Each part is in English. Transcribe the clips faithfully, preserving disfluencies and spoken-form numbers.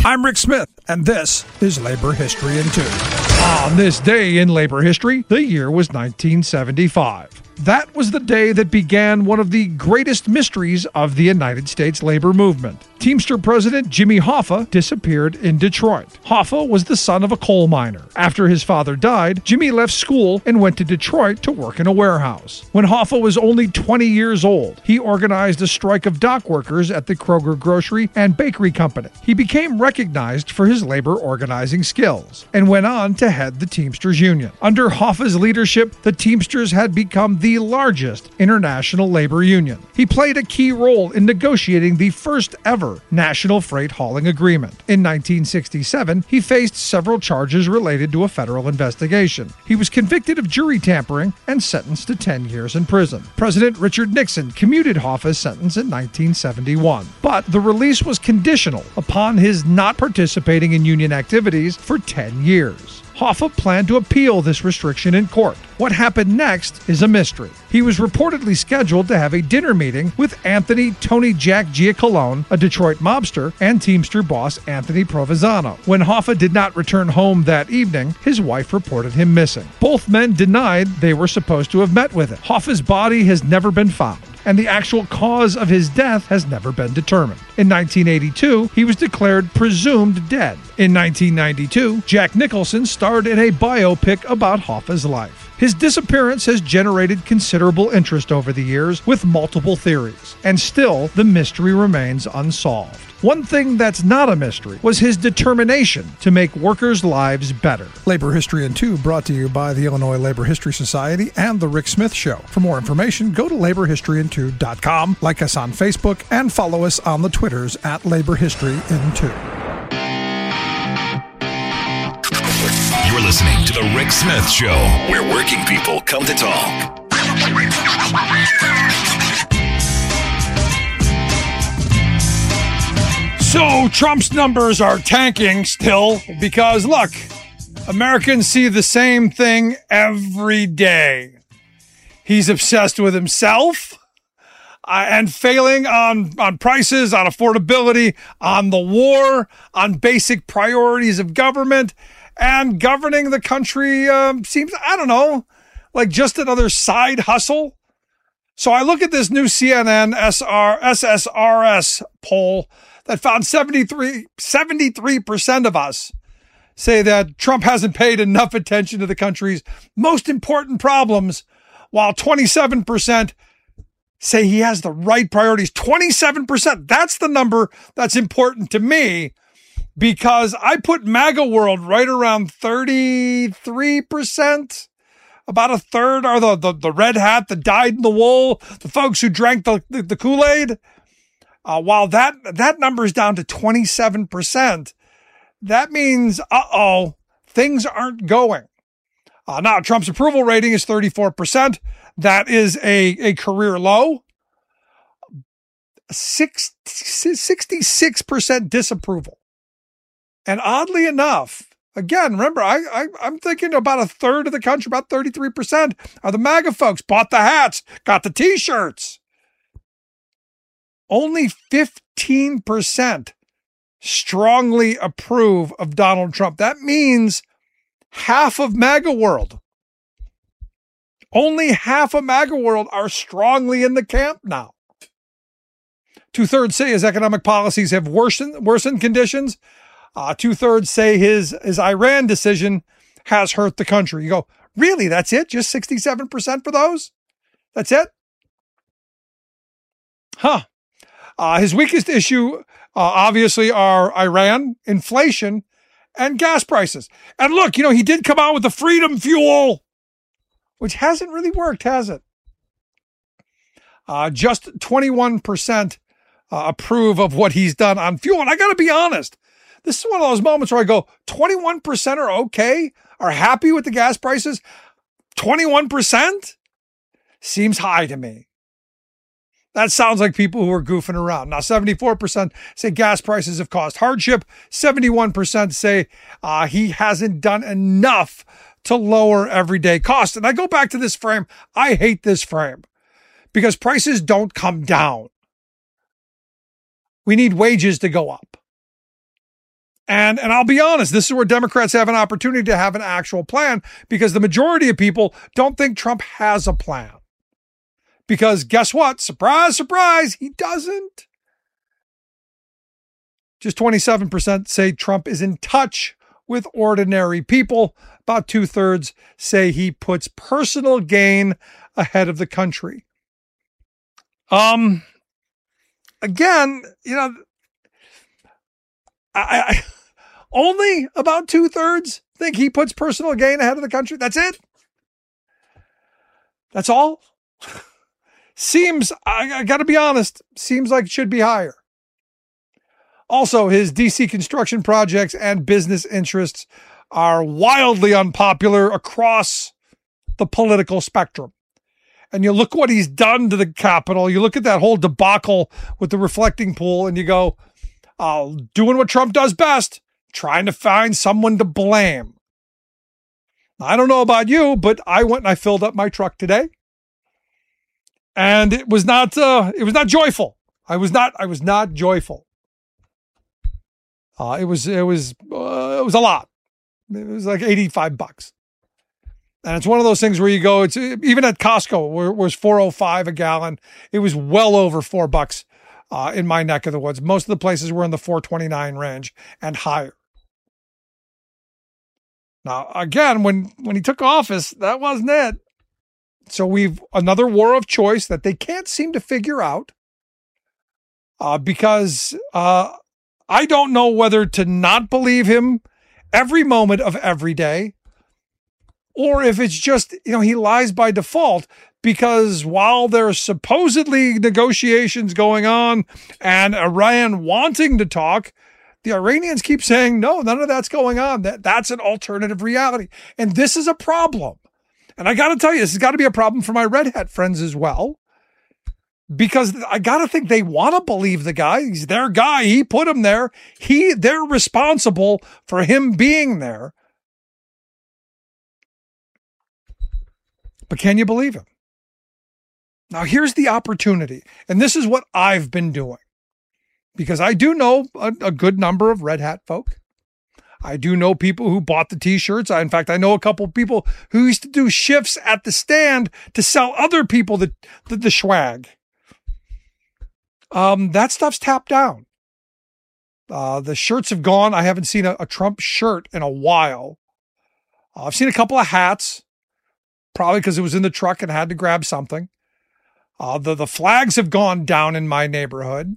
I'm Rick Smith, and this is Labor History in Two. On this day in labor history, the year was nineteen seventy-five. That was the day that began one of the greatest mysteries of the United States labor movement. Teamster President Jimmy Hoffa disappeared in Detroit. Hoffa was the son of a coal miner. After his father died, Jimmy left school and went to Detroit to work in a warehouse. When Hoffa was only twenty years old, he organized a strike of dock workers at the Kroger Grocery and Bakery Company. He became recognized for his labor organizing skills and went on to head the Teamsters Union. Under Hoffa's leadership, the Teamsters had become the largest international labor union. He played a key role in negotiating the first ever national freight hauling agreement. In nineteen sixty-seven, he faced several charges related to a federal investigation. He was convicted of jury tampering and sentenced to ten years in prison. President Richard Nixon commuted Hoffa's sentence in nineteen seventy-one, but the release was conditional upon his not participating in union activities for ten years. Hoffa planned to appeal this restriction in court. What happened next is a mystery. He was reportedly scheduled to have a dinner meeting with Anthony Tony Jack Giacalone, a Detroit mobster, and Teamster boss Anthony Provenzano. When Hoffa did not return home that evening, his wife reported him missing. Both men denied they were supposed to have met with him. Hoffa's body has never been found, and the actual cause of his death has never been determined. In nineteen eighty-two, he was declared presumed dead. In nineteen ninety-two, Jack Nicholson starred in a biopic about Hoffa's life. His disappearance has generated considerable interest over the years with multiple theories, and still the mystery remains unsolved. One thing that's not a mystery was his determination to make workers' lives better. Labor History in Two brought to you by the Illinois Labor History Society and The Rick Smith Show. For more information, go to labor history in two dot com, like us on Facebook, and follow us on the Twitters at Labor History in Two. You're listening to The Rick Smith Show, where working people come to talk. So Trump's numbers are tanking still because, look, Americans see the same thing every day. He's obsessed with himself uh, and failing on, on prices, on affordability, on the war, on basic priorities of government. And governing the country um, seems, I don't know, like just another side hustle. So I look at this new C N N S S R S poll that found seventy-three, seventy-three percent of us say that Trump hasn't paid enough attention to the country's most important problems, while twenty-seven percent say he has the right priorities. twenty-seven percent, that's the number that's important to me, because I put MAGA world right around thirty-three percent. About a third are the, the, the red hat, the dyed in the wool, the folks who drank the, the, the Kool-Aid. Uh, while that, that number is down to twenty-seven percent, that means, uh-oh, things aren't going. Uh, now, Trump's approval rating is thirty-four percent. That is a, a career low. Six, sixty-six percent disapproval. And oddly enough, again, remember, I, I, I'm thinking about a third of the country, about thirty-three percent are the MAGA folks, bought the hats, got the t-shirts. Only fifteen percent strongly approve of Donald Trump. That means half of MAGA world. Only half of MAGA world are strongly in the camp now. Two-thirds say his economic policies have worsened, worsened conditions. Uh, two-thirds say his, his Iran decision has hurt the country. You go, really, that's it? Just sixty-seven percent for those? That's it? Huh. Uh, his weakest issue, uh, obviously, are Iran, inflation, and gas prices. And look, you know, he did come out with the freedom fuel, which hasn't really worked, has it? Uh, just twenty-one percent uh, approve of what he's done on fuel. And I got to be honest, this is one of those moments where I go, twenty-one percent are okay, are happy with the gas prices. twenty-one percent seems high to me. That sounds like people who are goofing around. Now, seventy-four percent say gas prices have caused hardship. seventy-one percent say uh, he hasn't done enough to lower everyday costs. And I go back to this frame. I hate this frame because prices don't come down. We need wages to go up. And, and I'll be honest, this is where Democrats have an opportunity to have an actual plan, because the majority of people don't think Trump has a plan. Because guess what? Surprise, surprise, he doesn't. Just twenty-seven percent say Trump is in touch with ordinary people. About two-thirds say he puts personal gain ahead of the country. Um, again, you know, I, I only about two-thirds think he puts personal gain ahead of the country. That's it. That's all. Seems, I, I got to be honest, seems like it should be higher. Also, his D C construction projects and business interests are wildly unpopular across the political spectrum. And you look what he's done to the Capitol. You look at that whole debacle with the reflecting pool and you go, uh, doing what Trump does best, trying to find someone to blame. I don't know about you, but I went and I filled up my truck today. And it was not, uh, it was not joyful. I was not, I was not joyful. Uh, it was, it was, uh, it was a lot. It was like eighty-five bucks. And it's one of those things where you go, it's even at Costco where it was four oh five a gallon. It was well over four bucks, uh, in my neck of the woods. Most of the places were in the four twenty-nine range and higher. Now, again, when, when he took office, that wasn't it. So we've another war of choice that they can't seem to figure out, uh, because, uh, I don't know whether to not believe him every moment of every day, or if it's just, you know, he lies by default, because while there's supposedly negotiations going on and Iran wanting to talk, the Iranians keep saying, no, none of that's going on. That that's an alternative reality. And this is a problem. And I got to tell you, this has got to be a problem for my Red Hat friends as well. Because I got to think they want to believe the guy. He's their guy. He put him there. He, they're responsible for him being there. But can you believe him? Now, here's the opportunity. And this is what I've been doing. Because I do know a, a good number of Red Hat folk. I do know people who bought the t-shirts. I, in fact, I know a couple of people who used to do shifts at the stand to sell other people the, the, the swag. Um, that stuff's tapped down. Uh, the shirts have gone. I haven't seen a, a Trump shirt in a while. Uh, I've seen a couple of hats, probably because it was in the truck and had to grab something. Uh, the, the flags have gone down in my neighborhood.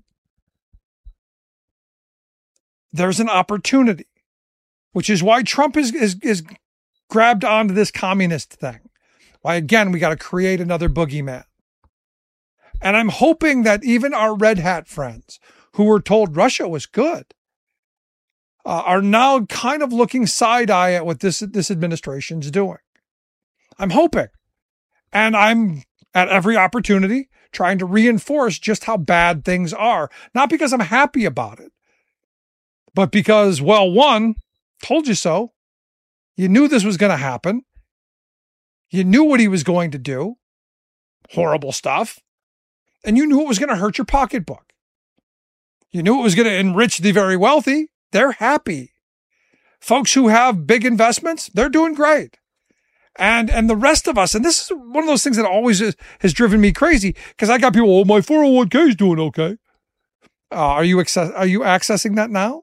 There's an opportunity, which is why Trump is, is, is grabbed onto this communist thing. Why, again, we got to create another boogeyman. And I'm hoping that even our Red Hat friends who were told Russia was good uh, are now kind of looking side-eye at what this, this administration's doing. I'm hoping. And I'm at every opportunity trying to reinforce just how bad things are. Not because I'm happy about it, but because, well, one, told you so. You knew this was going to happen. You knew what he was going to do. Horrible stuff. And you knew it was going to hurt your pocketbook. You knew it was going to enrich the very wealthy. They're happy. Folks who have big investments, they're doing great. And and the rest of us, and this is one of those things that always is, has driven me crazy, because I got people, oh, my four oh one k is doing okay. Uh, are you access, are you accessing that now?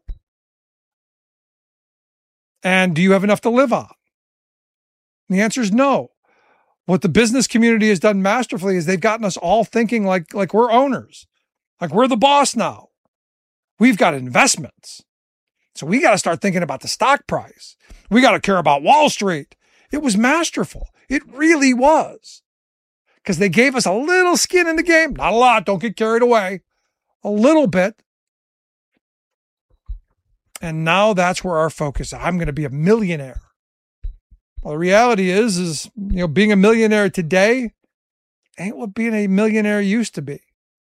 And do you have enough to live on? And the answer is no. What the business community has done masterfully is they've gotten us all thinking like, like we're owners, like we're the boss now. We've got investments. So we got to start thinking about the stock price. We got to care about Wall Street. It was masterful. It really was. Because they gave us a little skin in the game. Not a lot. Don't get carried away. A little bit. And now that's where our focus is. I'm going to be a millionaire. Well, the reality is, is, you know, being a millionaire today ain't what being a millionaire used to be.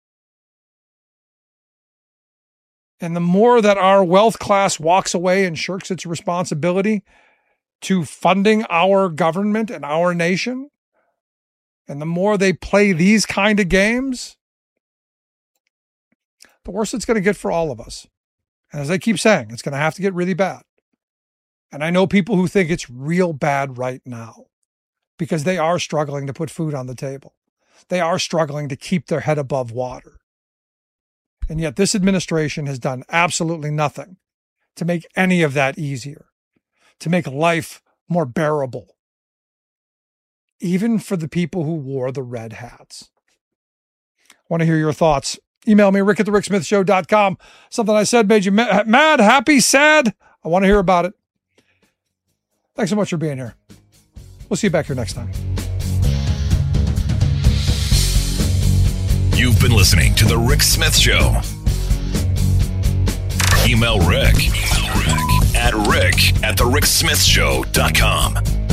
And the more that our wealth class walks away and shirks its responsibility to funding our government and our nation, and the more they play these kind of games, the worse it's going to get for all of us. And as I keep saying, it's going to have to get really bad. And I know people who think it's real bad right now because they are struggling to put food on the table. They are struggling to keep their head above water. And yet this administration has done absolutely nothing to make any of that easier, to make life more bearable, even for the people who wore the red hats. I want to hear your thoughts. Email me, rick at the rick smith show dot com. Something I said made you ma- mad, happy, sad? I want to hear about it. Thanks so much for being here. We'll see you back here next time. You've been listening to The Rick Smith Show. Email Rick, Email Rick at rick at the rick smith show dot com.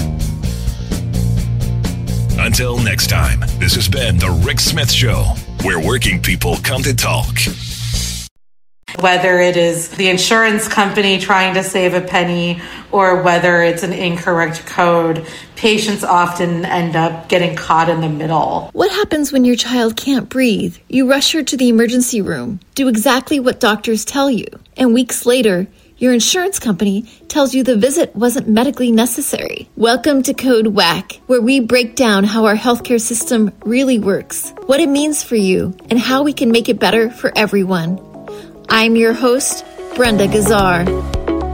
Until next time, this has been The Rick Smith Show, where working people come to talk. Whether it is the insurance company trying to save a penny or whether it's an incorrect code, patients often end up getting caught in the middle. What happens when your child can't breathe? You rush her to the emergency room, do exactly what doctors tell you, and weeks later, your insurance company tells you the visit wasn't medically necessary. Welcome to Code Whack, where we break down how our healthcare system really works, what it means for you, and how we can make it better for everyone. I'm your host, Brenda Gazzar.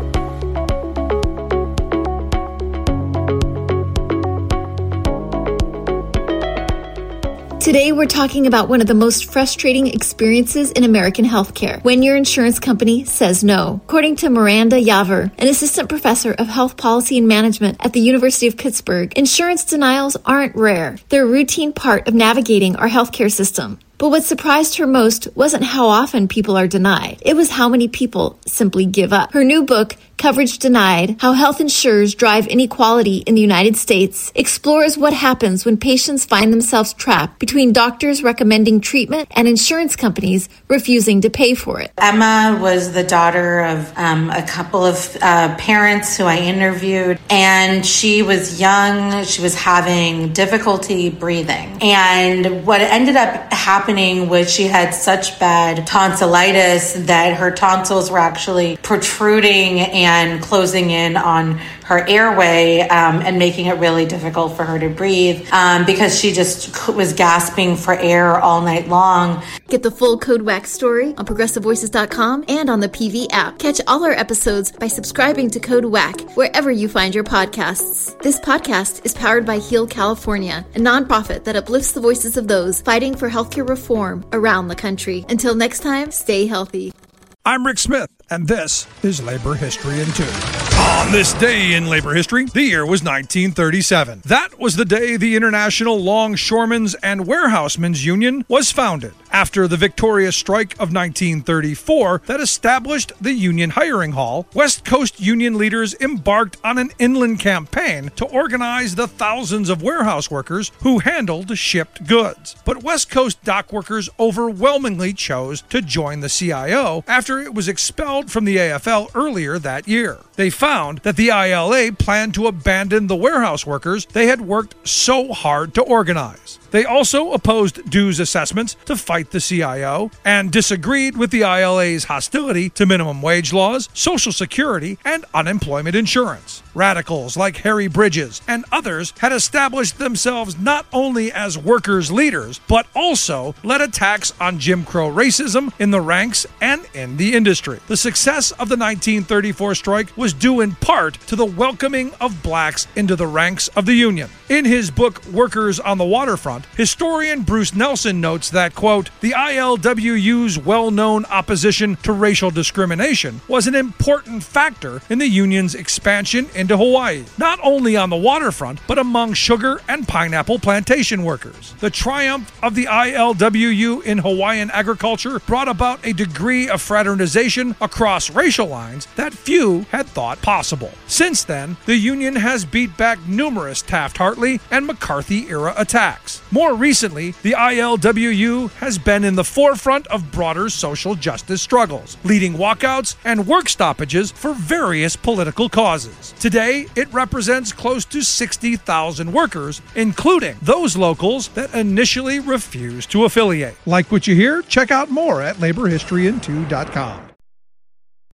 Today, we're talking about one of the most frustrating experiences in American healthcare, when your insurance company says no. According to Miranda Yaver, an assistant professor of health policy and management at the University of Pittsburgh, insurance denials aren't rare. They're a routine part of navigating our healthcare system. But what surprised her most wasn't how often people are denied. It was how many people simply give up. Her new book, Coverage Denied: How Health Insurers Drive Inequality in the United States, explores what happens when patients find themselves trapped between doctors recommending treatment and insurance companies refusing to pay for it. Emma was the daughter of um, a couple of uh, parents who I interviewed, and she was young. She was having difficulty breathing. And what ended up happening was she had such bad tonsillitis that her tonsils were actually protruding and closing in on her airway um, and making it really difficult for her to breathe um, because she just was gasping for air all night long. Get the full Code Whack story on progressive voices dot com and on the P V app. Catch all our episodes by subscribing to Code Whack wherever you find your podcasts. This podcast is powered by Heal California, a nonprofit that uplifts the voices of those fighting for healthcare reform around the country. Until next time, stay healthy. I'm Rick Smith, and this is Labor History in Two. On this day in labor history, the year was nineteen thirty-seven. That was the day the International Longshoremen's and Warehousemen's Union was founded, after the victorious strike of nineteen thirty-four that established the Union Hiring Hall. West Coast Union leaders embarked on an inland campaign to organize the thousands of warehouse workers who handled shipped goods. But West Coast dock workers overwhelmingly chose to join the C I O after it was expelled from the A F L earlier that year. They found that the I L A planned to abandon the warehouse workers they had worked so hard to organize. They also opposed dues assessments to fight the C I O and disagreed with the I L A's hostility to minimum wage laws, Social Security, and unemployment insurance. Radicals like Harry Bridges and others had established themselves not only as workers' leaders, but also led attacks on Jim Crow racism in the ranks and in the industry. The success of the nineteen thirty-four strike was due in part to the welcoming of blacks into the ranks of the Union. In his book, Workers on the Waterfront, historian Bruce Nelson notes that, quote, the I L W U's well-known opposition to racial discrimination was an important factor in the Union's expansion into Hawaii, not only on the waterfront, but among sugar and pineapple plantation workers. The triumph of the I L W U in Hawaiian agriculture brought about a degree of fraternization across racial lines that few had thought possible. Since then, the Union has beat back numerous Taft-Hartley and McCarthy-era attacks. More recently, the I L W U has been in the forefront of broader social justice struggles, leading walkouts and work stoppages for various political causes. Today, it represents close to sixty thousand workers, including those locals that initially refused to affiliate. Like what you hear? Check out more at labor history in two dot com.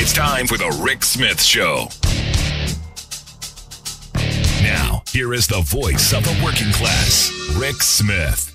It's time for the Rick Smith Show. Now, here is the voice of the working class, Rick Smith.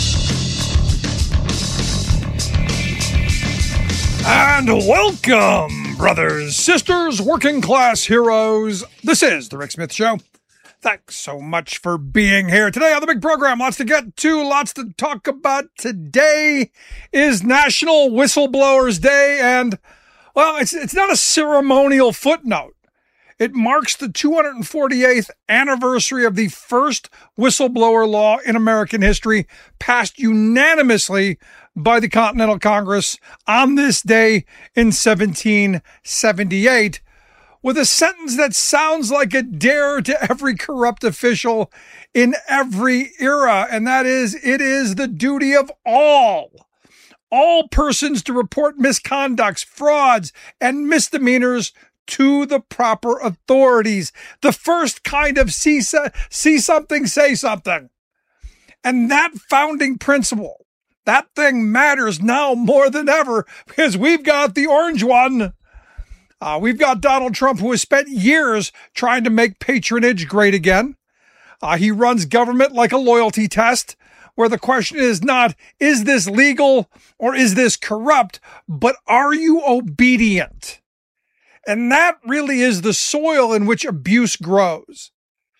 And welcome, brothers, sisters, working class heroes. This is the Rick Smith Show. Thanks so much for being here today on the big program. Lots to get to, lots to talk about. Today is National Whistleblowers Day, and, well, it's it's not a ceremonial footnote. It marks the two hundred forty-eighth anniversary of the first whistleblower law in American history, passed unanimously by the Continental Congress on this day in seventeen seventy-eight. With a sentence that sounds like a dare to every corrupt official in every era, and that is, it is the duty of all, all persons to report misconducts, frauds, and misdemeanors to the proper authorities. The first kind of see, see something, say something. And that founding principle, that thing matters now more than ever because we've got the orange one. Uh, we've got Donald Trump, who has spent years trying to make patronage great again. Uh, he runs government like a loyalty test, where the question is not, is this legal or is this corrupt, but are you obedient? And that really is the soil in which abuse grows.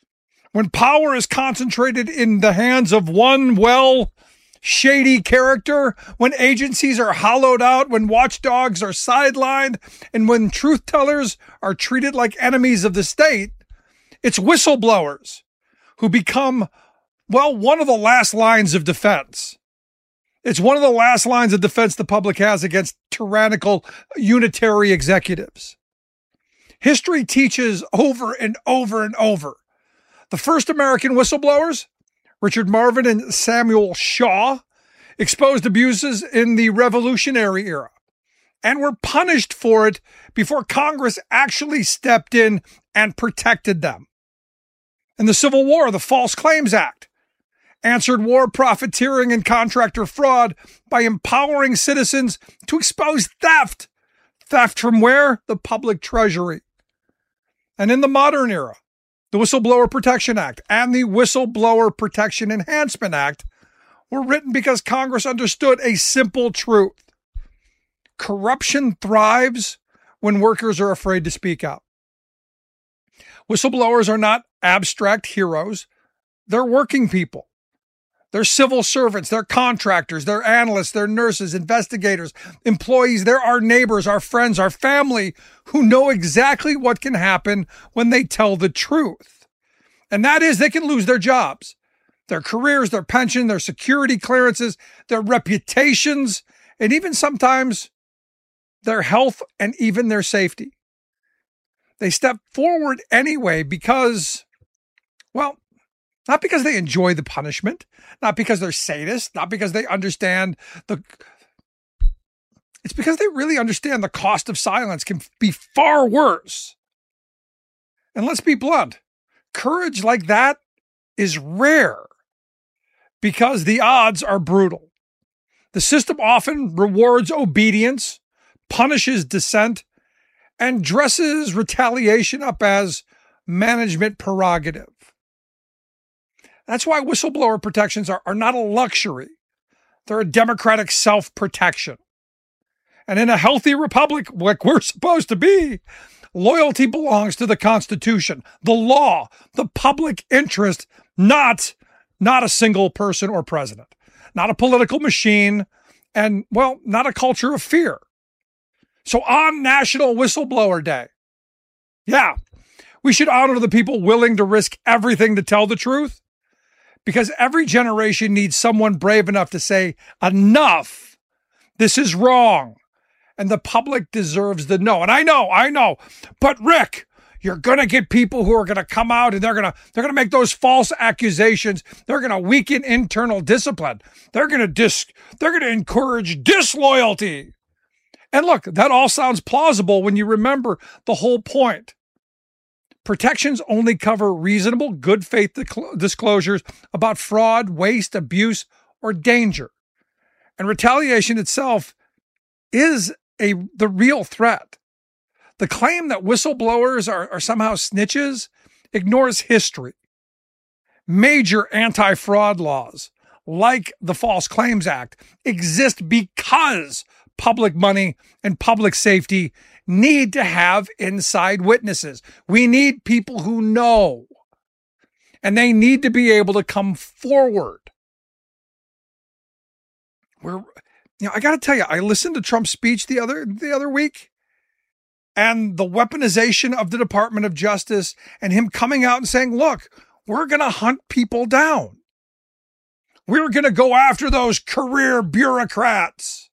When power is concentrated in the hands of one, well, shady character, when agencies are hollowed out, when watchdogs are sidelined, and when truth tellers are treated like enemies of the state, it's whistleblowers who become, well, one of the last lines of defense. It's one of the last lines of defense the public has against tyrannical unitary executives. History teaches over and over and over. The first American whistleblowers, Richard Marvin and Samuel Shaw, exposed abuses in the Revolutionary era and were punished for it before Congress actually stepped in and protected them. In the Civil War, the False Claims Act answered war profiteering and contractor fraud by empowering citizens to expose theft. Theft from where? The public treasury. And in the modern era, the Whistleblower Protection Act and the Whistleblower Protection Enhancement Act were written because Congress understood a simple truth. Corruption thrives when workers are afraid to speak up. Whistleblowers are not abstract heroes. They're working people. They're civil servants. They're contractors. They're analysts. They're nurses, investigators, employees. They're our neighbors, our friends, our family who know exactly what can happen when they tell the truth. And that is, they can lose their jobs, their careers, their pension, their security clearances, their reputations, and even sometimes their health and even their safety. They step forward anyway because, well, not because they enjoy the punishment, not because they're sadists, not because they understand the... It's because they really understand the cost of silence can be far worse. And let's be blunt, courage like that is rare because the odds are brutal. The system often rewards obedience, punishes dissent, and dresses retaliation up as management prerogative. That's why whistleblower protections are, are not a luxury. They're a democratic self-protection. And in a healthy republic, like we're supposed to be, loyalty belongs to the Constitution, the law, the public interest, not, not a single person or president, not a political machine, and, well, not a culture of fear. So on National Whistleblower Day, yeah, we should honor the people willing to risk everything to tell the truth, because every generation needs someone brave enough to say, enough, this is wrong, and the public deserves the no. And I know, I know, but Rick, you're going to get people who are going to come out and they're going to they're going to make those false accusations. They're going to weaken internal discipline. They're going to dis they're going to encourage disloyalty. And look, that all sounds plausible when you remember the whole point. Protections only cover reasonable, good faith disclosures about fraud, waste, abuse, or danger. And retaliation itself is a the real threat. The claim that whistleblowers are, are somehow snitches ignores history. Major anti-fraud laws, like the False Claims Act, exist because public money and public safety need to have inside witnesses. We need people who know, and they need to be able to come forward. We're, you know, I got to tell you, I listened to Trump's speech the other the other week, and the weaponization of the Department of Justice, and him coming out and saying, "Look, we're going to hunt people down. We're going to go after those career bureaucrats.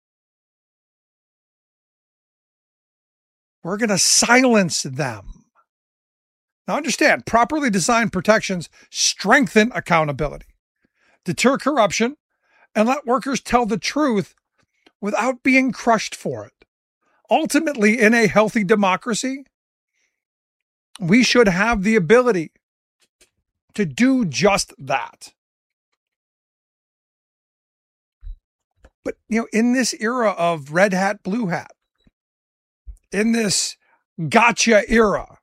We're going to silence them." Now understand, properly designed protections strengthen accountability, deter corruption, and let workers tell the truth without being crushed for it. Ultimately, in a healthy democracy, we should have the ability to do just that. But, you know, in this era of red hat, blue hat, in this gotcha era,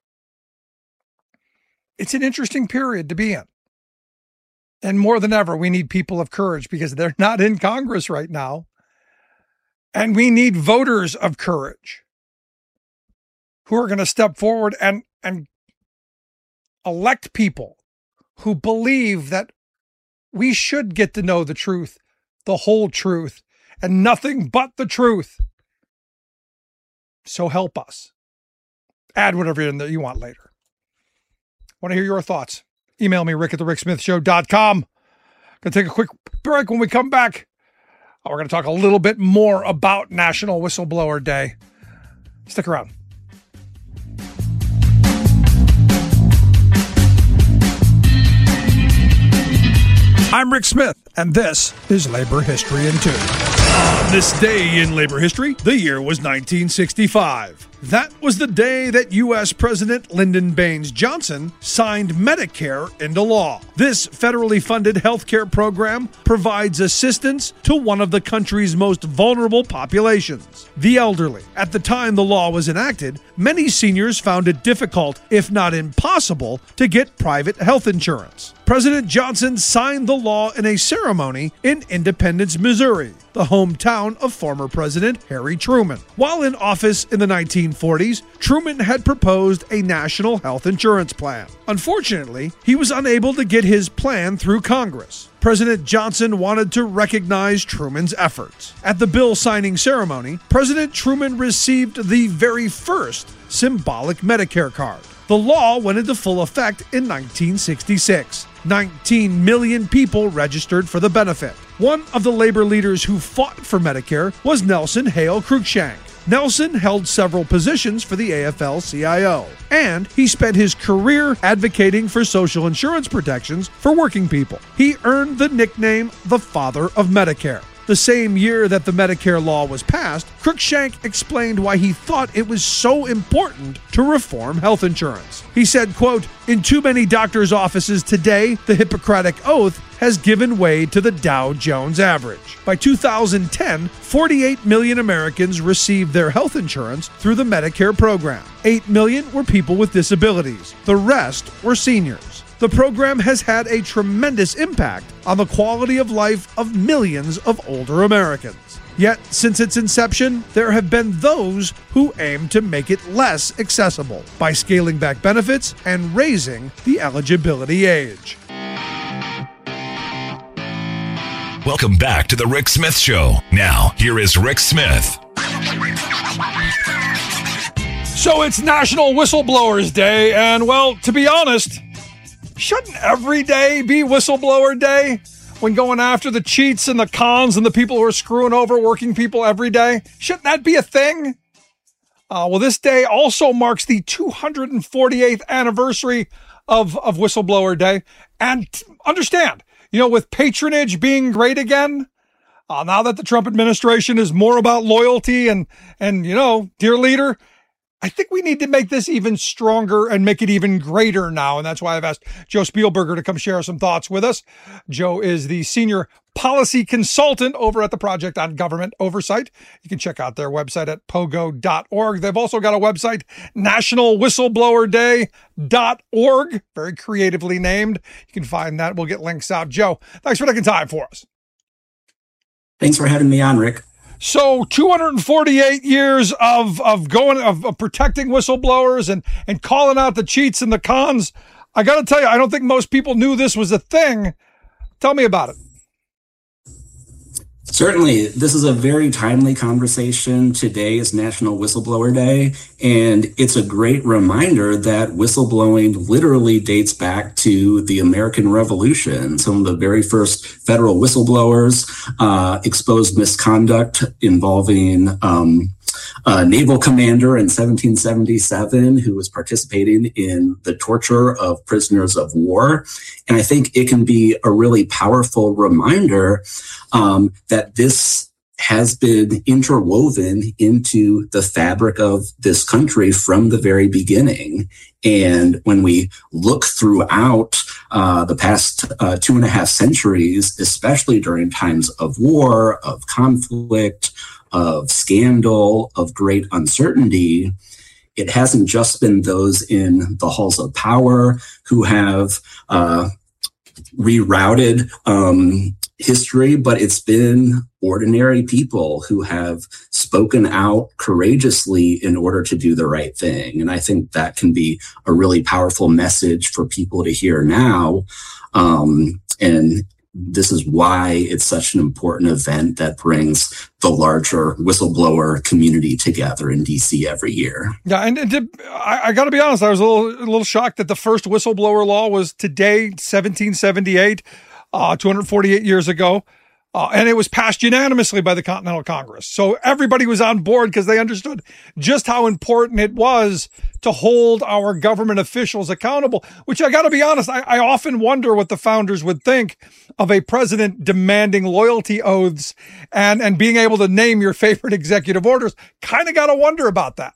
it's an interesting period to be in. And more than ever, we need people of courage because they're not in Congress right now. And we need voters of courage who are going to step forward and, and elect people who believe that we should get to know the truth, the whole truth, and nothing but the truth. So help us. Add whatever in there you want later. Want to hear your thoughts? Email me, rick at the rick smith show dot com. Going to take a quick break. When we come back, we're going to talk a little bit more about National Whistleblower Day. Stick around. I'm Rick Smith, and this is Labor History in Two. On this day in labor history, the year was nineteen sixty-five. That was the day that U S President Lyndon Baines Johnson signed Medicare into law. This federally funded healthcare program provides assistance to one of the country's most vulnerable populations, the elderly. At the time the law was enacted, many seniors found it difficult, if not impossible, to get private health insurance. President Johnson signed the law in a ceremony in Independence, Missouri, the hometown of former President Harry Truman. While in office in the nineteen forties, Truman had proposed a national health insurance plan. Unfortunately, he was unable to get his plan through Congress. President Johnson wanted to recognize Truman's efforts. At the bill signing ceremony, President Truman received the very first symbolic Medicare card. The law went into full effect in nineteen sixty-six. nineteen million people registered for the benefit. One of the labor leaders who fought for Medicare was Nelson Hale Cruikshank. Nelson held several positions for the A F L C I O, and he spent his career advocating for social insurance protections for working people. He earned the nickname the Father of Medicare. The same year that the Medicare law was passed, Cruikshank explained why he thought it was so important to reform health insurance. He said, quote, "In too many doctors' offices today, the Hippocratic Oath has given way to the Dow Jones average. By two thousand ten, forty-eight million Americans received their health insurance through the Medicare program. eight million were people with disabilities. The rest were seniors. The program has had a tremendous impact on the quality of life of millions of older Americans. Yet, since its inception, there have been those who aim to make it less accessible by scaling back benefits and raising the eligibility age." Welcome back to the Rick Smith Show. Now, here is Rick Smith. So it's National Whistleblowers Day, and well, to be honest, shouldn't every day be Whistleblower Day when going after the cheats and the cons and the people who are screwing over working people every day? Shouldn't that be a thing? Uh, well, this day also marks the two hundred forty-eighth anniversary of, of Whistleblower Day. And t- understand, you know, with patronage being great again, uh, now that the Trump administration is more about loyalty and, and, you know, dear leader, I think we need to make this even stronger and make it even greater now. And that's why I've asked Joe Spielberger to come share some thoughts with us. Joe is the senior policy consultant over at the Project on Government Oversight. You can check out their website at pogo dot org. They've also got a website, national whistleblower day dot org, very creatively named. You can find that. We'll get links out. Joe, thanks for taking time for us. Thanks for having me on, Rick. So two hundred forty-eight years of, of going, of, of protecting whistleblowers and, and calling out the cheats and the cons. I got to tell you, I don't think most people knew this was a thing. Tell me about it. Certainly, this is a very timely conversation. Today is National Whistleblower Day, and it's a great reminder that whistleblowing literally dates back to the American Revolution. Some of the very first federal whistleblowers uh, exposed misconduct involving um, a naval commander in seventeen seventy-seven who was participating in the torture of prisoners of war. And I think it can be a really powerful reminder um, that this has been interwoven into the fabric of this country from the very beginning. And when we look throughout uh, the past uh, two and a half centuries, especially during times of war, of conflict, of scandal, of great uncertainty, it hasn't just been those in the halls of power who have uh, rerouted um, history, but it's been ordinary people who have spoken out courageously in order to do the right thing. And I think that can be a really powerful message for people to hear now. Um, and this is why it's such an important event that brings the larger whistleblower community together in D C every year. Yeah, and, and to, I, I got to be honest, I was a little, a little shocked that the first whistleblower law was today, seventeen seventy-eight, uh, two hundred forty-eight years ago. Uh, and it was passed unanimously by the Continental Congress. So everybody was on board because they understood just how important it was to hold our government officials accountable, which I got to be honest, I, I often wonder what the founders would think of a president demanding loyalty oaths and, and being able to name your favorite executive orders. Kind of got to wonder about that.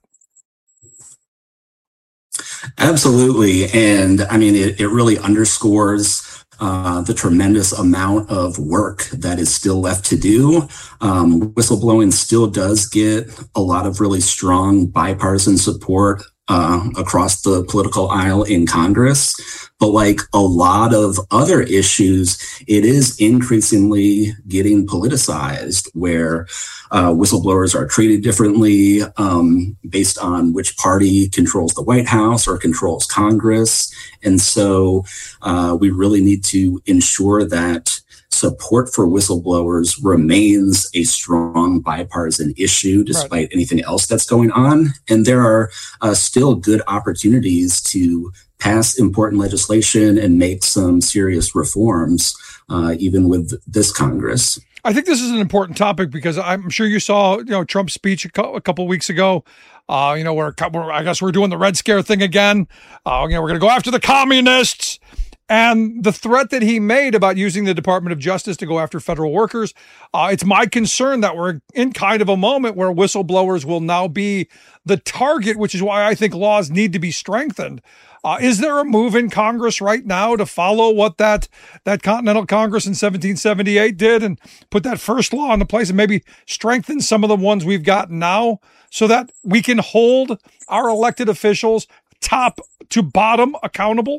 Absolutely. And I mean, it, it really underscores Uh, the tremendous amount of work that is still left to do. Um, whistleblowing still does get a lot of really strong bipartisan support uh, across the political aisle in Congress. But like a lot of other issues, it is increasingly getting politicized, where uh, whistleblowers are treated differently um, based on which party controls the White House or controls Congress. And so uh, we really need to ensure that support for whistleblowers remains a strong bipartisan issue despite right. anything else that's going on. And there are uh, still good opportunities to pass important legislation and make some serious reforms, uh, even with this Congress. I think this is an important topic because I'm sure you saw, you know, Trump's speech a, co- a couple of weeks ago. Uh, you know, where I guess we're doing the Red Scare thing again. Uh, you know, we're going to go after the communists. And the threat that he made about using the Department of Justice to go after federal workers, uh, it's my concern that we're in kind of a moment where whistleblowers will now be the target, which is why I think laws need to be strengthened. Uh, is there a move in Congress right now to follow what that that Continental Congress in seventeen seventy-eight did and put that first law into place and maybe strengthen some of the ones we've got now so that we can hold our elected officials top to bottom accountable?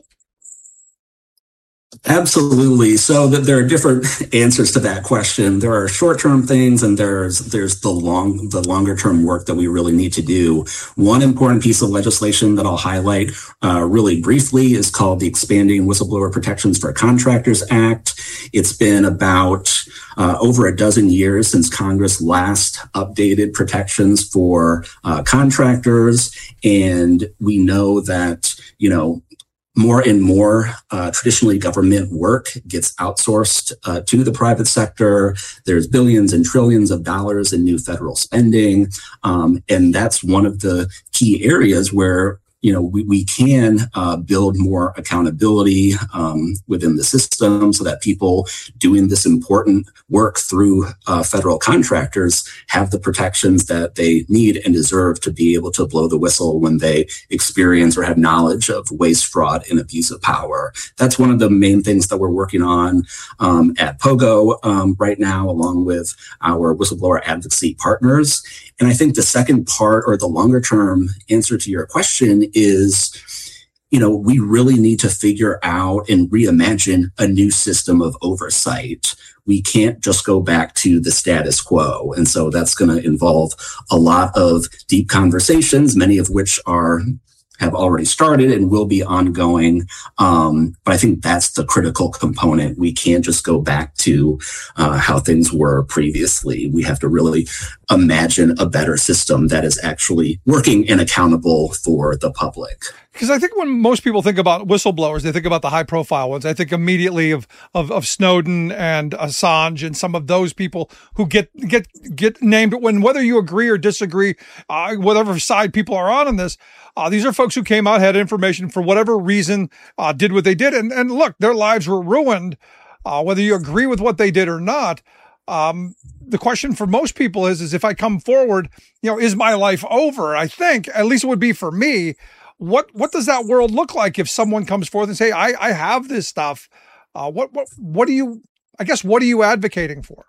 Absolutely. So that there are different answers to that question. There are short-term things, and there's there's the long the longer-term work that we really need to do. One important piece of legislation that I'll highlight uh, really briefly is called the Expanding Whistleblower Protections for Contractors Act. It's been about uh, over a dozen years since Congress last updated protections for uh, contractors, and we know that, you know, more and more uh, traditionally government work gets outsourced uh, to the private sector. There's billions and trillions of dollars in new federal spending. Um, and that's one of the key areas where, you know, we, we can uh, build more accountability um, within the system so that people doing this important work through uh, federal contractors have the protections that they need and deserve to be able to blow the whistle when they experience or have knowledge of waste, fraud, and abuse of power. That's one of the main things that we're working on um, at POGO um, right now, along with our whistleblower advocacy partners. And I think the second part, or the longer term answer to your question, is, you know, we really need to figure out and reimagine a new system of oversight. We can't just go back to the status quo. And so that's going to involve a lot of deep conversations, many of which are have already started and will be ongoing. Um, but I think that's the critical component. We can't just go back to uh, how things were previously. We have to really imagine a better system that is actually working and accountable for the public. Because I think when most people think about whistleblowers, they think about the high profile ones. I think immediately of, of, of Snowden and Assange and some of those people who get, get, get named when, whether you agree or disagree, uh, whatever side people are on in this, uh, these are folks who came out, had information for whatever reason, uh, did what they did. And, and look, their lives were ruined, uh, whether you agree with what they did or not. Um, the question for most people is, is if I come forward, you know, is my life over? I think, at least it would be for me. What what does that world look like if someone comes forth and say, I, I have this stuff? Uh, what what what do you, I guess, what are you advocating for?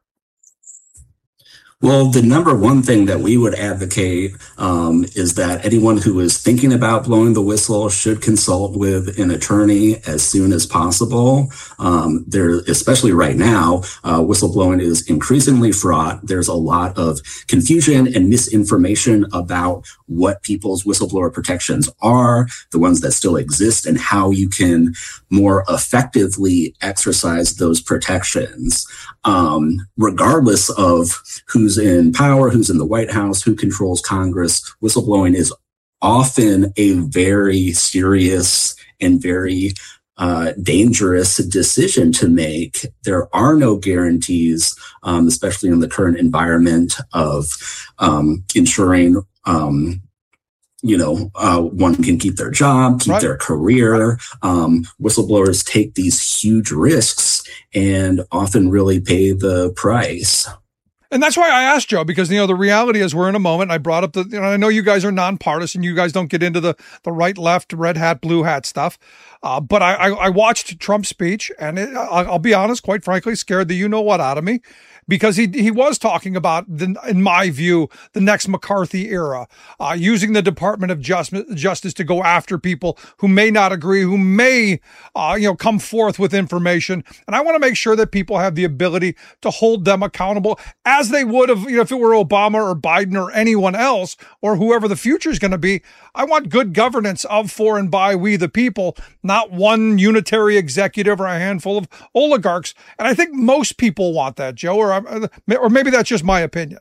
Well, the number one thing that we would advocate um, is that anyone who is thinking about blowing the whistle should consult with an attorney as soon as possible. Um, there, especially right now, uh, whistleblowing is increasingly fraught. There's a lot of confusion and misinformation about what people's whistleblower protections are, the ones that still exist, and how you can more effectively exercise those protections. Um, regardless of who's in power, who's in the White House, who controls Congress, whistleblowing is often a very serious and very uh, dangerous decision to make. There are no guarantees, um, especially in the current environment of um, ensuring um, you know, uh, one can keep their job, keep right. their career. Um, whistleblowers take these huge risks and often really pay the price. And that's why I asked Joe, because, you know, the reality is we're in a moment. I brought up the, you know, I know you guys are nonpartisan. You guys don't get into the, the right, left, red hat, blue hat stuff. Uh, but I, I, I watched Trump's speech, and it, I'll, I'll be honest, quite frankly, scared the you-know-what out of me. Because he he was talking about, the, in my view, the next McCarthy era, uh, using the Department of Justice, Justice to go after people who may not agree, who may, uh, you know, come forth with information. And I want to make sure that people have the ability to hold them accountable as they would have, you know, if it were Obama or Biden or anyone else or whoever the future is going to be. I want good governance of, for, and by we the people, not one unitary executive or a handful of oligarchs. And I think most people want that, Joe, or or maybe that's just my opinion.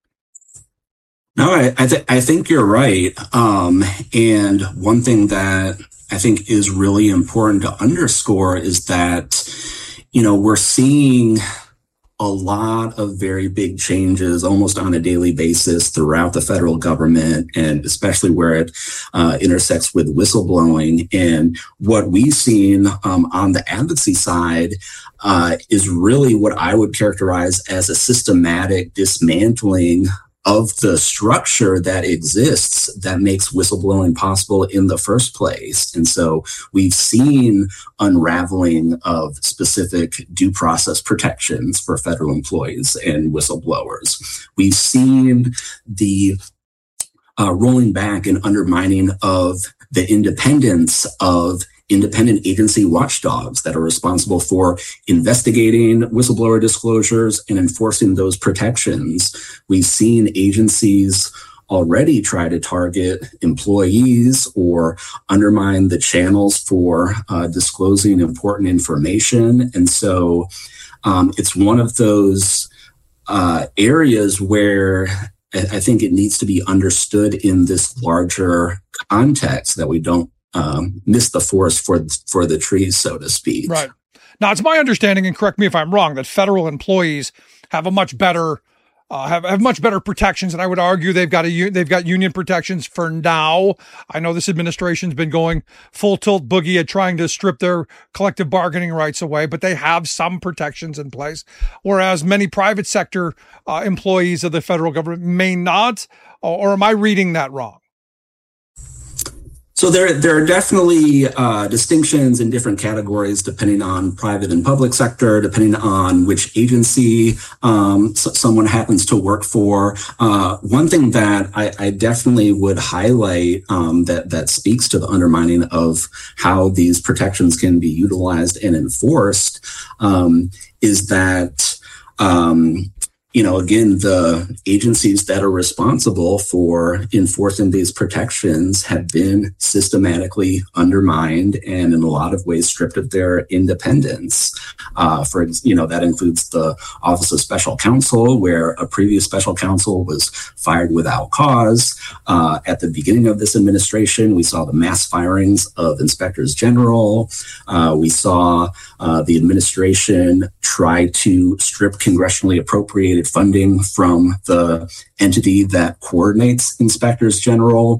No, I I, th- I think you're right. Um, and one thing that I think is really important to underscore is that, you know, we're seeing a lot of very big changes almost on a daily basis throughout the federal government, and especially where it uh, intersects with whistleblowing. And what we've seen um, on the advocacy side uh, is really what I would characterize as a systematic dismantling of the structure that exists that makes whistleblowing possible in the first place. And so we've seen unraveling of specific due process protections for federal employees and whistleblowers. We've seen the uh, rolling back and undermining of the independence of independent agency watchdogs that are responsible for investigating whistleblower disclosures and enforcing those protections. We've seen agencies already try to target employees or undermine the channels for uh, disclosing important information. And so um, it's one of those uh, areas where I think it needs to be understood in this larger context, that we don't Um, miss the forest for for the trees, so to speak. Right. Now, it's my understanding, and correct me if I'm wrong, that federal employees have a much better uh, have have much better protections, and I would argue they've got a they've got union protections for now. I know this administration's been going full tilt boogie at trying to strip their collective bargaining rights away, but they have some protections in place, whereas many private sector uh, employees of the federal government may not. Or, or am I reading that wrong? So there, there are definitely uh, distinctions in different categories depending on private and public sector, depending on which agency um, so someone happens to work for. Uh, one thing that I, I definitely would highlight um, that that speaks to the undermining of how these protections can be utilized and enforced um, is that. Um, You know, again, the agencies that are responsible for enforcing these protections have been systematically undermined and in a lot of ways stripped of their independence. Uh, for, you know, that includes the Office of Special Counsel, where a previous special counsel was fired without cause. Uh, at the beginning of this administration, we saw the mass firings of inspectors general. Uh, we saw uh, the administration try to strip congressionally appropriated funding from the entity that coordinates inspectors general.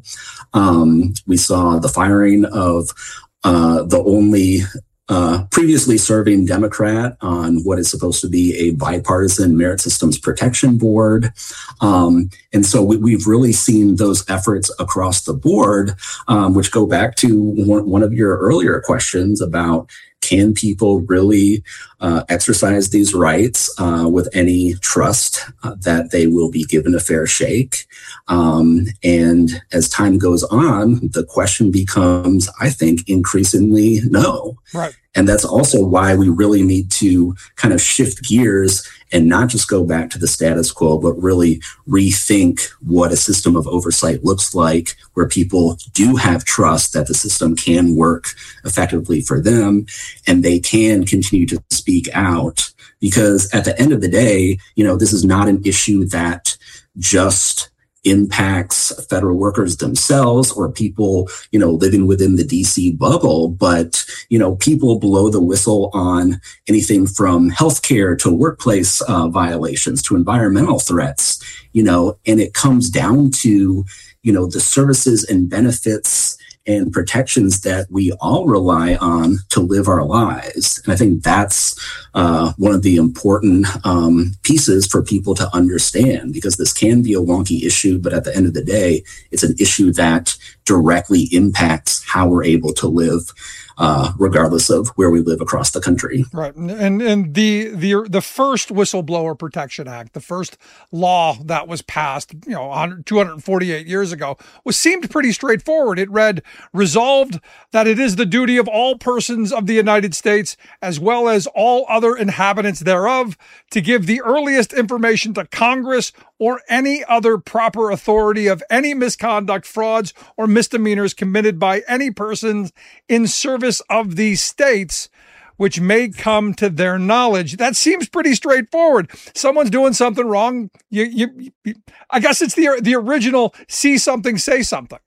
Um, we saw the firing of uh, the only uh, previously serving Democrat on what is supposed to be a bipartisan Merit Systems Protection Board. Um, and so we, we've really seen those efforts across the board, um, which go back to one, one of your earlier questions about can people really uh, exercise these rights uh, with any trust uh, that they will be given a fair shake? Um, and as time goes on, the question becomes, I think, increasingly no. Right. And that's also why we really need to kind of shift gears and not just go back to the status quo, but really rethink what a system of oversight looks like, where people do have trust that the system can work effectively for them and they can continue to speak out. Because at the end of the day, you know, this is not an issue that just impacts federal workers themselves or people, you know, living within the D C bubble, but, you know, people blow the whistle on anything from healthcare to workplace uh, violations to environmental threats, you know, and it comes down to, you know, the services and benefits and protections that we all rely on to live our lives. And I think that's uh, one of the important um, pieces for people to understand, because this can be a wonky issue, but at the end of the day, it's an issue that directly impacts how we're able to live Uh, regardless of where we live across the country. Right. And and the the the first Whistleblower Protection Act, the first law that was passed, you know, two hundred forty-eight years ago, was seemed pretty straightforward. It read, resolved that it is the duty of all persons of the United States, as well as all other inhabitants thereof, to give the earliest information to Congress or any other proper authority of any misconduct, frauds, or misdemeanors committed by any persons in service of these states, which may come to their knowledge. That seems pretty straightforward. Someone's doing something wrong. You, you, you, I guess it's the the original see something, say something.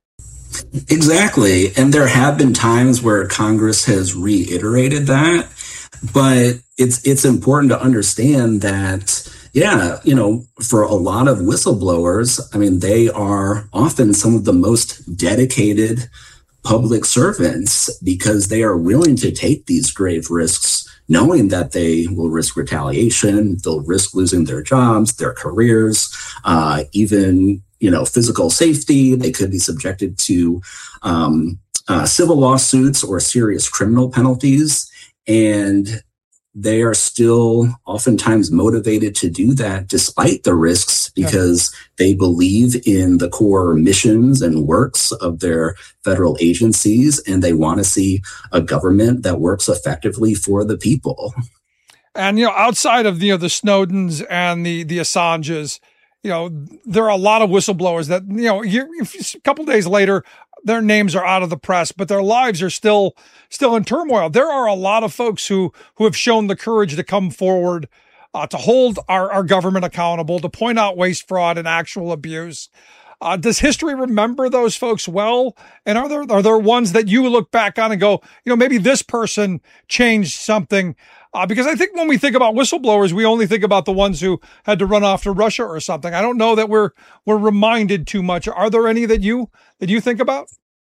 Exactly. And there have been times where Congress has reiterated that, but it's it's important to understand that, yeah, you know, for a lot of whistleblowers, I mean, they are often some of the most dedicated public servants because they are willing to take these grave risks, knowing that they will risk retaliation, they'll risk losing their jobs, their careers, uh, even, you know, physical safety. They could be subjected to um, uh, civil lawsuits or serious criminal penalties. And they are still oftentimes motivated to do that despite the risks because yeah. they believe in the core missions and works of their federal agencies, and they want to see a government that works effectively for the people. And, you know, outside of, you know, the Snowdens and the, the Assanges, you know, there are a lot of whistleblowers that, you know, you, a couple days later, their names are out of the press, but their lives are still still in turmoil. There are a lot of folks who who have shown the courage to come forward, uh, to hold our, our government accountable, to point out waste, fraud, and actual abuse. Uh, does history remember those folks well? And are there are there ones that you look back on and go, you know, maybe this person changed something? Uh, because I think when we think about whistleblowers, we only think about the ones who had to run off to Russia or something. I don't know that we're we're reminded too much. Are there any that you that you think about?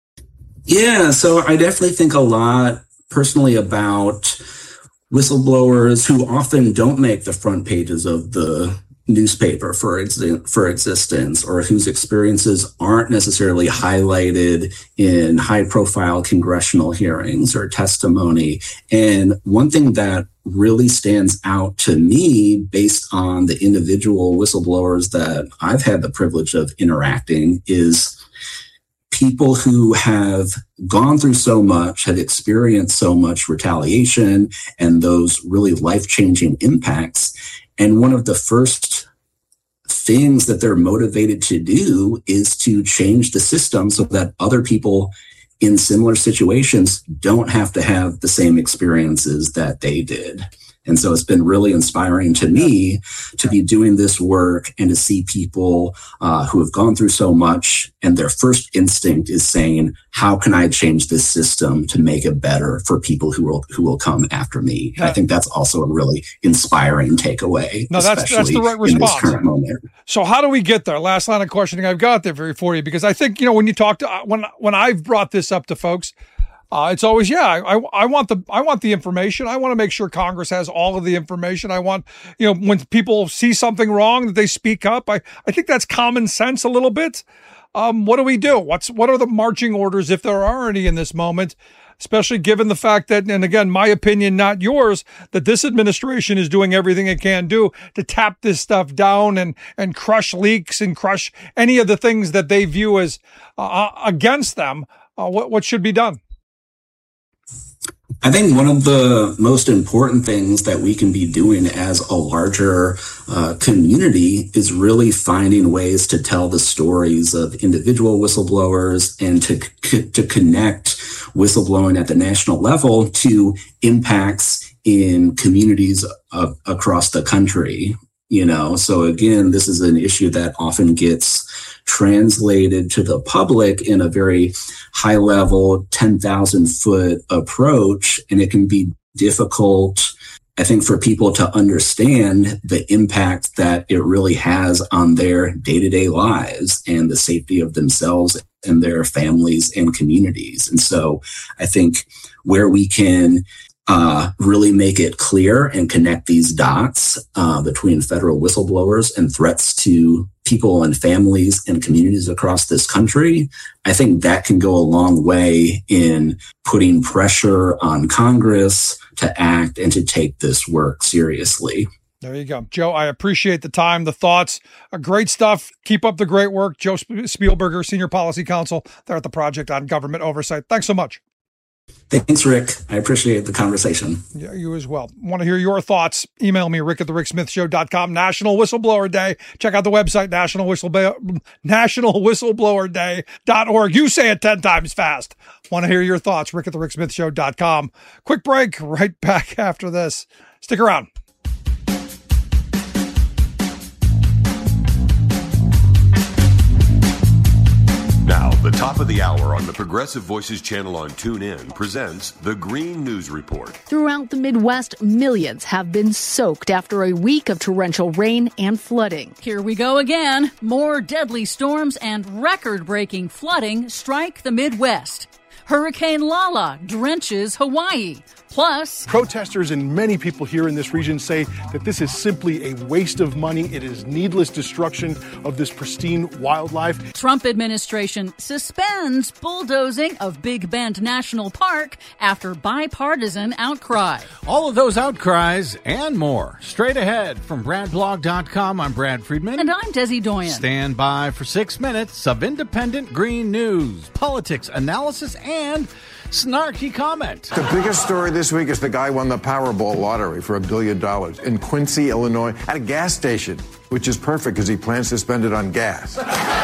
Yeah, so I definitely think a lot personally about whistleblowers who often don't make the front pages of the newspaper for ex- for existence, or whose experiences aren't necessarily highlighted in high-profile congressional hearings or testimony. And one thing that really stands out to me based on the individual whistleblowers that I've had the privilege of interacting is people who have gone through so much, have experienced so much retaliation and those really life-changing impacts. And one of the first things that they're motivated to do is to change the system so that other people in similar situations don't have to have the same experiences that they did. And so it's been really inspiring to me to be doing this work and to see people uh, who have gone through so much, and their first instinct is saying, how can I change this system to make it better for people who will who will come after me? Yeah. I think that's also a really inspiring takeaway. No, that's that's the right response. In this current moment. So how do we get there? Last line of questioning I've got there for you, because I think, you know, when you talk to when when I've brought this up to folks, Uh, it's always, yeah, I, I want the, I want the information. I want to make sure Congress has all of the information. I want, you know, when people see something wrong, that they speak up. I, I think that's common sense a little bit. Um, what do we do? What's, what are the marching orders, if there are any in this moment, especially given the fact that, and again, my opinion, not yours, that this administration is doing everything it can do to tap this stuff down and, and crush leaks and crush any of the things that they view as uh, against them. Uh, what, what should be done? I think one of the most important things that we can be doing as a larger uh, community is really finding ways to tell the stories of individual whistleblowers and to to connect whistleblowing at the national level to impacts in communities uh, across the country. You know, so again, this is an issue that often gets translated to the public in a very high level, ten thousand foot approach. And it can be difficult, I think, for people to understand the impact that it really has on their day-to-day lives and the safety of themselves and their families and communities. And so I think where we can Uh, really make it clear and connect these dots uh, between federal whistleblowers and threats to people and families and communities across this country, I think that can go a long way in putting pressure on Congress to act and to take this work seriously. There you go. Joe, I appreciate the time, the thoughts. Uh, great stuff. Keep up the great work. Joe Spielberger, Senior Policy Counsel there at the Project on Government Oversight. Thanks so much. Thanks, Rick. I appreciate the conversation. Yeah, you as well. Want to hear your thoughts? Email me, rick at the rick smith show dot com. National Whistleblower Day. Check out the website, National Whistleblower, National Whistleblower Day dot org. You say it ten times fast. Want to hear your thoughts? rick at the rick smith show dot com. Quick break. Right back after this. Stick around. Now, the top of the hour on the Progressive Voices channel on TuneIn presents the Green News Report. Throughout the Midwest, millions have been soaked after a week of torrential rain and flooding. Here we go again. More deadly storms and record-breaking flooding strike the Midwest. Hurricane Lala drenches Hawaii. Plus, protesters and many people here in this region say that this is simply a waste of money. It is needless destruction of this pristine wildlife. Trump administration suspends bulldozing of Big Bend National Park after bipartisan outcry. All of those outcries and more. Straight ahead from brad blog dot com, I'm Brad Friedman. And I'm Desi Doyen. Stand by for six minutes of independent green news, politics, analysis, and snarky comment. The biggest story this week is the guy won the Powerball lottery for a billion dollars in Quincy, Illinois, at a gas station, which is perfect because he plans to spend it on gas.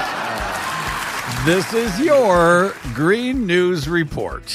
This is your Green News Report.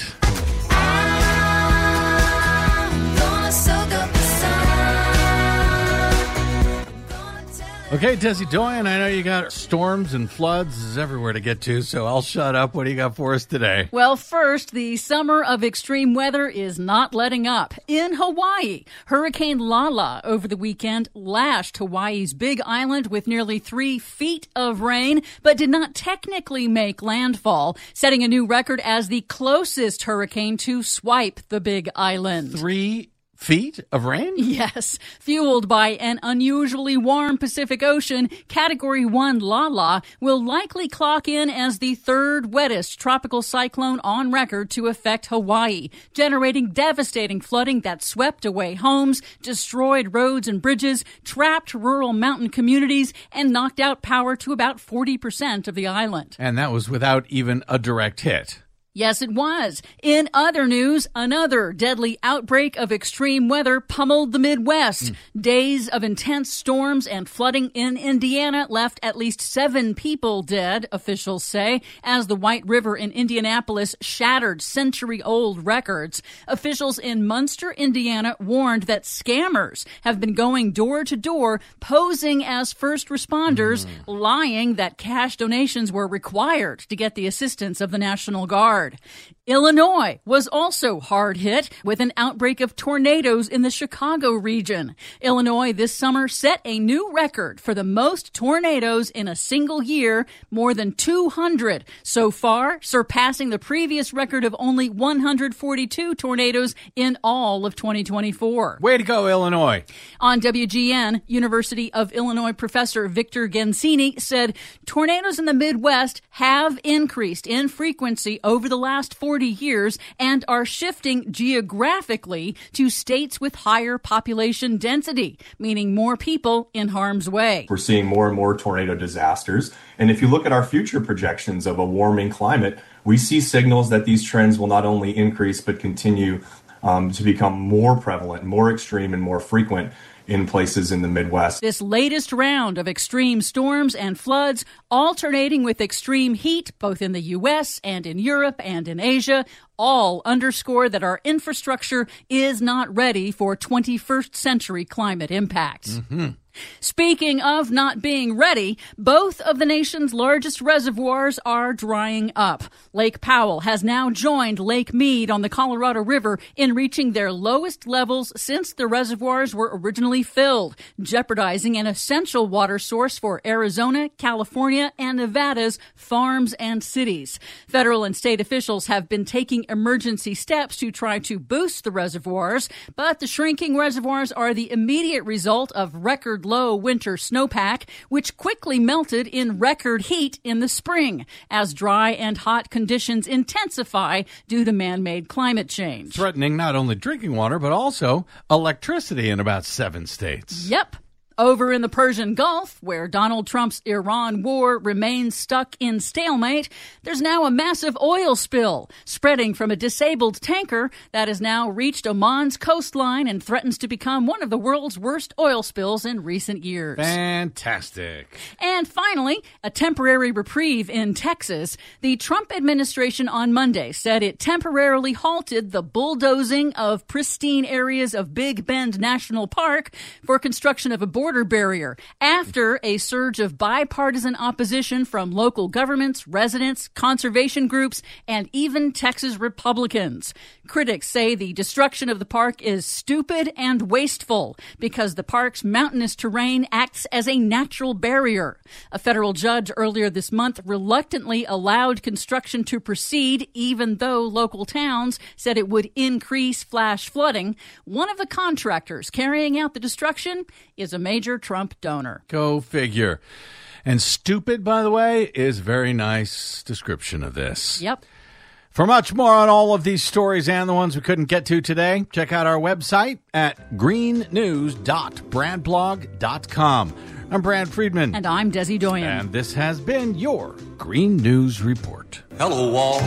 Okay, Desi Doyen, I know you got storms and floods everywhere to get to, so I'll shut up. What do you got for us today? Well, first, the summer of extreme weather is not letting up. In Hawaii, Hurricane Lala over the weekend lashed Hawaii's Big Island with nearly three feet of rain, but did not technically make landfall, setting a new record as the closest hurricane to swipe the Big Island. Three feet of rain? Yes. Fueled by an unusually warm Pacific Ocean, Category one Lala will likely clock in as the third wettest tropical cyclone on record to affect Hawaii, generating devastating flooding that swept away homes, destroyed roads and bridges, trapped rural mountain communities, and knocked out power to about forty percent of the island. And that was without even a direct hit. Yes, it was. In other news, another deadly outbreak of extreme weather pummeled the Midwest. Mm. Days of intense storms and flooding in Indiana left at least seven people dead, officials say, as the White River in Indianapolis shattered century-old records. Officials in Munster, Indiana, warned that scammers have been going door to door, posing as first responders, mm. lying that cash donations were required to get the assistance of the National Guard. Illinois was also hard hit with an outbreak of tornadoes in the Chicago region. Illinois this summer set a new record for the most tornadoes in a single year, more than two hundred so far, surpassing the previous record of only one hundred forty-two tornadoes in all of twenty twenty-four. Way to go, Illinois. On W G N, University of Illinois professor Victor Gensini said tornadoes in the Midwest have increased in frequency over the last forty years and are shifting geographically to states with higher population density, meaning more people in harm's way. We're seeing more and more tornado disasters. And if you look at our future projections of a warming climate, we see signals that these trends will not only increase but continue um, to become more prevalent, more extreme, and more frequent in places in the Midwest. This latest round of extreme storms and floods, alternating with extreme heat, both in the U S and in Europe and in Asia, all underscore that our infrastructure is not ready for twenty-first century climate impacts. Mm-hmm. Speaking of not being ready, both of the nation's largest reservoirs are drying up. Lake Powell has now joined Lake Mead on the Colorado River in reaching their lowest levels since the reservoirs were originally filled, jeopardizing an essential water source for Arizona, California, and Nevada's farms and cities. Federal and state officials have been taking emergency steps to try to boost the reservoirs, but the shrinking reservoirs are the immediate result of record low winter snowpack, which quickly melted in record heat in the spring as dry and hot conditions intensify due to man-made climate change. Threatening not only drinking water, but also electricity in about seven states. Yep. Over in the Persian Gulf, where Donald Trump's Iran war remains stuck in stalemate, there's now a massive oil spill spreading from a disabled tanker that has now reached Oman's coastline and threatens to become one of the world's worst oil spills in recent years. Fantastic. And finally, a temporary reprieve in Texas. The Trump administration on Monday said it temporarily halted the bulldozing of pristine areas of Big Bend National Park for construction of a border border barrier after a surge of bipartisan opposition from local governments, residents, conservation groups, and even Texas Republicans. Critics say the destruction of the park is stupid and wasteful because the park's mountainous terrain acts as a natural barrier. A federal judge earlier this month reluctantly allowed construction to proceed, even though local towns said it would increase flash flooding. One of the contractors carrying out the destruction is a major Trump donor. Go figure. And stupid, by the way, is a very nice description of this. Yep. For much more on all of these stories and the ones we couldn't get to today, check out our website at green news dot brad blog dot com. I'm Brad Friedman. And I'm Desi Doyen. And this has been your Green News Report. Hello, walls.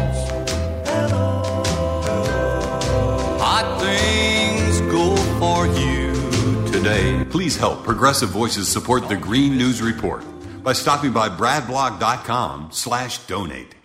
Hello. Hot things go for you today. Please help Progressive Voices support the Green News Report by stopping by bradblog dot com slash donate.